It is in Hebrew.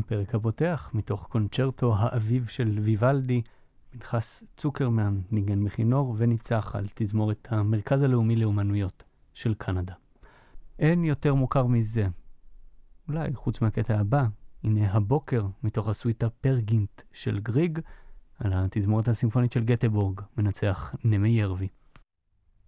הפרק הפותח מתוך קונצ'רטו האביב של ויוולדי, פנחס צוקרמן ניגן בכינור וניצח על תזמורת המרכז הלאומי לאומנויות של קנדה. אין יותר מוכר מזה. אולי חוץ מהקטע הבא, הנה הבוקר מתוך הסוויטה פרגינט של גריג, על התזמורת הסימפונית של גטבורג, מנצח נמי ירבי.